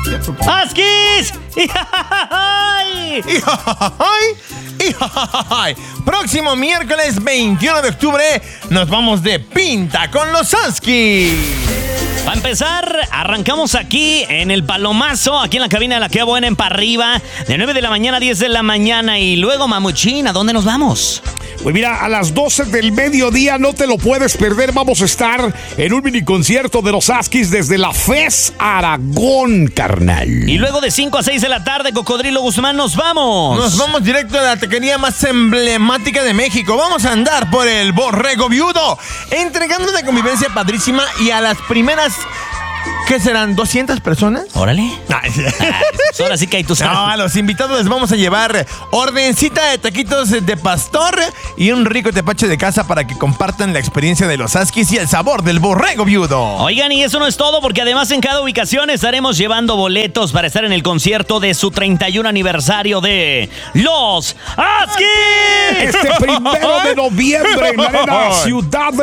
¡Huskies! Próximo miércoles 21 de octubre nos vamos de pinta con los Huskies. Para empezar, arrancamos aquí en el Palomazo, aquí en la cabina de La Qué Buena en Pa' Arriba, de 9 de la mañana a 10 de la mañana. Y luego, Mamuchín, ¿a dónde nos vamos? Pues mira, a las 12 del mediodía no te lo puedes perder. Vamos a estar en un mini concierto de los Huskies desde la FES Aragón, carnal. Y luego de 5 a 6 de la tarde, Cocodrilo Guzmán, nos vamos. Nos vamos directo a la taquería más emblemática de México. Vamos a andar por el Borrego Viudo, entregando una convivencia padrísima y a las primeras... ¿Qué serán? ¿200 personas? Órale. Ahora sí que hay tus... No, a los invitados les vamos a llevar ordencita de taquitos de pastor y un rico tepache de casa para que compartan la experiencia de los Huskies y el sabor del Borrego Viudo. Oigan, y eso no es todo, porque además en cada ubicación estaremos llevando boletos para estar en el concierto de su 31 aniversario de los Huskies. Este 1 de noviembre en la Arena Ciudad